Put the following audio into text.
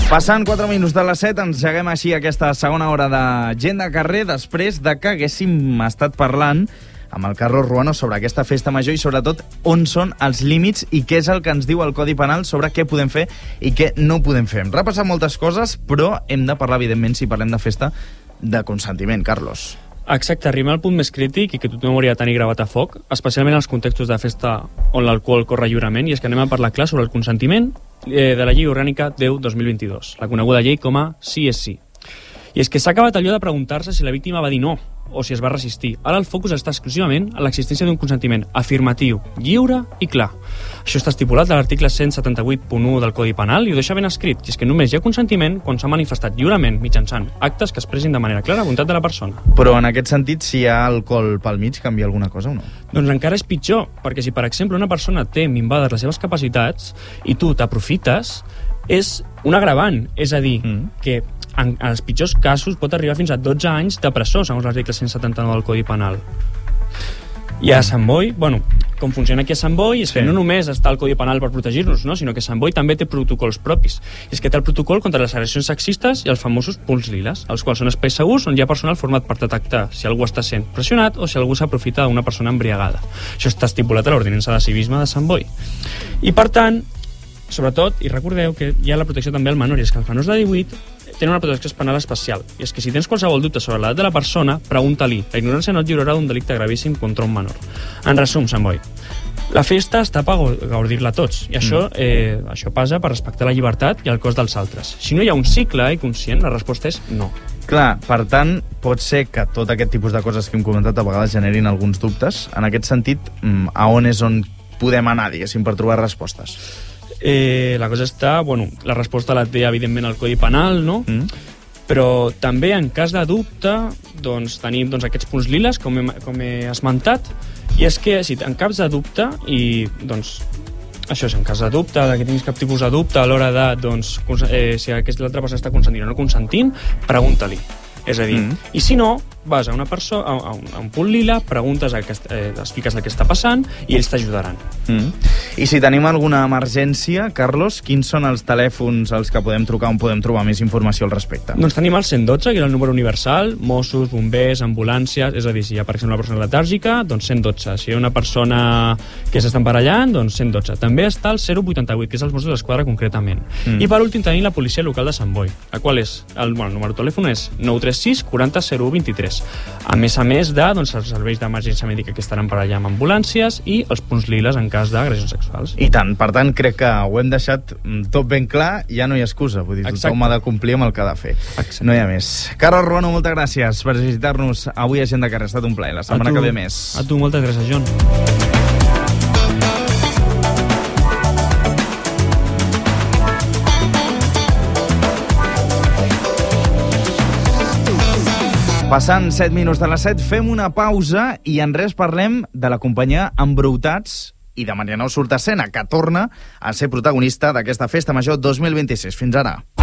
Passant 4 minuts de les 7, ens lleguem així aquesta segona hora de Gent de Carrer després de que haguéssim estat parlant amb el Carlos Ruano sobre aquesta festa major i sobretot on són els límits i què és el que ens diu el Codi Penal sobre què podem fer i què no podem fer. Hem repassat moltes coses, però hem de parlar, evidentment, si parlem de festa, de consentiment, Carlos. Exacte, arriba al punt més crític i que tothom hauria de tenir gravat a foc, especialment als contextos de festa on l'alcohol corre lliurement, i és que anem a parlar clar sobre el consentiment de la Llei Orgànica 10/2022, la coneguda llei com a sí és sí. I és que s'ha acabat allò de preguntar-se si la víctima va dir no o si es va resistir. Ara el focus està exclusivament en l'existència d'un consentiment afirmatiu, lliure i clar. Això està estipulat a l'article 178.1 del Codi Penal i ho deixa ben escrit, i és que només hi ha consentiment quan s'ha manifestat lliurement mitjançant actes que expressin de manera clara la voluntat de la persona. Però en aquest sentit, si hi ha alcohol pel mig, canvia alguna cosa o no? Doncs encara és pitjor, perquè si, per exemple, una persona té minvades les seves capacitats i tu t'aprofites, és un agravant, és a dir, que en els pitjors casos pot arribar fins a 12 anys de presó, segons l'article 179 del Codi Penal. I a Sant Boi, com funciona aquí a Sant Boi és que no només està el Codi Penal per protegir-nos, no? Sinó que Sant Boi també té protocols propis. I és que té el protocol contra les agressions sexistes i els famosos punts liles, els quals són espais segurs on hi ha personal format per detectar si algú està sent pressionat o si algú s'aprofita d'una persona embriagada. Això està estipulat a l'Ordinança de Civisme de Sant Boi. I per tant, sobretot, i recordeu que hi ha la protecció també al menor, i és que els menors de 18 tenen una protecció penal especial, i és que si tens qualsevol dubte sobre l'edat de la persona, pregunta-li. La ignorància no et lliurarà d'un delicte gravíssim contra un menor. En resum, Sant Boi, la festa està per gaudir-la tots, i això passa per respectar la llibertat i el cos dels altres. Si no hi ha un cicle conscient, la resposta és no. Clar, per tant, pot ser que tot aquest tipus de coses que hem comentat a vegades generin alguns dubtes. En aquest sentit, a on és on podem anar, diguéssim, per trobar respostes? La cosa està, la resposta la té evidentment el Codi Penal, no? Però també en cas de dubte tenim aquests punts liles, com he esmentat, i és que si en cas de dubte i això és, en cas de dubte, que tinguis cap tipus de dubte a l'hora de si l'altra persona està consentint o no consentint, pregunta-li. És a dir, i si no, vas a una persona, a un punt lila, preguntes, expliques el que està passant i ells t'ajudaran. I si tenim alguna emergència, Carlos, quins són els telèfons als que podem trucar on podem trobar més informació al respecte? Doncs tenim el 112, que és el número universal, Mossos, bombers, ambulàncies, és a dir, si hi ha, per exemple, una persona letàrgica, doncs 112. Si hi ha una persona que s'està emparellant, doncs 112. També està el 088, que és els Mossos d'Esquadra concretament. I per últim tenim la policia local de Sant Boi, el qual és, el número de telèfon és 936 40 0123. A més els serveis d'emergència mèdica que estaran per allà amb ambulàncies i els punts liles en cas d'agressions sexuals. I tant, per tant, crec que ho hem deixat tot ben clar, ja no hi ha excusa, vull dir, tothom ha de complir amb el que ha de fer. Exacte. No hi ha més. Carlos Ruano, moltes gràcies per visitar-nos avui a Gent de Carrer, ha estat un plaer, la setmana que ve més. A tu, moltes gràcies, John. Passant 7 minuts de les 7, fem una pausa i en res parlem de la companyia Embrutats i de Mariano Surtasena, que torna a ser protagonista d'aquesta Festa Major 2026. Fins ara.